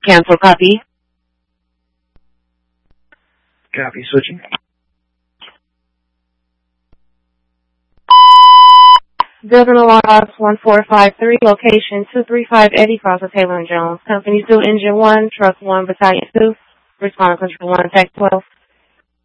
Cancel copy. Copy. Switching. Building alarm 1453, location 235 Eddie Foster Taylor and Jones. Company 2, Engine 1, Truck 1, Battalion 2. Respond Control 1, Tech 12.